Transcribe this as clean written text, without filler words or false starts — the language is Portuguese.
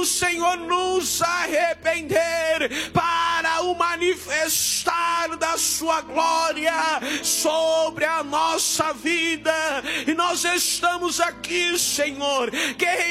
queremos, Senhor, nos arrepender para o manifestar da sua glória sobre a nossa vida. E nós estamos aqui, Senhor,